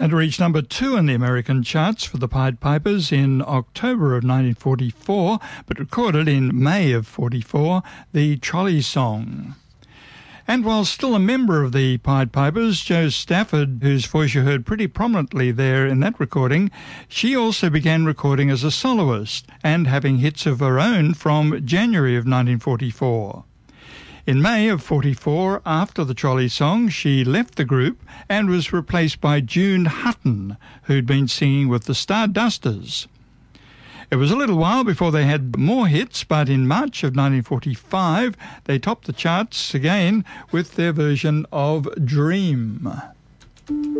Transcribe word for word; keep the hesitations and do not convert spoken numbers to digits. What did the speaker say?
and reached number two in the American charts for the Pied Pipers in October of nineteen forty-four, but recorded in May of forty-four, the Trolley Song. And while still a member of the Pied Pipers, Jo Stafford, whose voice you heard pretty prominently there in that recording, she also began recording as a soloist and having hits of her own from January of nineteen forty-four. In May of forty-four, after the Trolley Song, she left the group and was replaced by June Hutton, who'd been singing with the Stardusters. It was a little while before they had more hits, but in March of nineteen forty-five, they topped the charts again with their version of Dream.